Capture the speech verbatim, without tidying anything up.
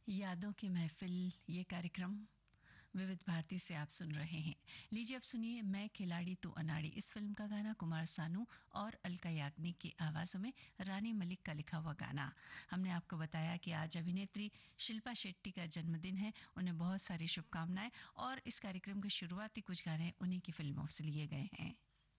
यादों की महफिल ये कार्यक्रम विविध भारती से आप सुन रहे हैं। लीजिए अब सुनिए मैं खिलाड़ी तू अनाड़ी। इस फिल्म का गाना कुमार सानू और अलका याग्निक की आवाजों में रानी मलिक का लिखा हुआ गाना। हमने आपको बताया कि आज अभिनेत्री शिल्पा शेट्टी का जन्मदिन है, उन्हें बहुत सारी शुभकामनाएं और इस कार्यक्रम के शुरुआती कुछ गाने उन्हीं की फिल्मों से लिए गए हैं।